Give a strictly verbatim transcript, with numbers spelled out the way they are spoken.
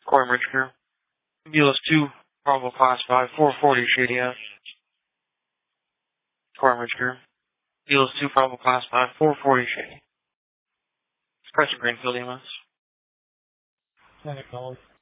Corey Richker. B L S two, probable classified, four forty Shady F. Corey Richker. B L S two, probable classified, four forty Shady. Pressure Greenfield E M S. Senate calls.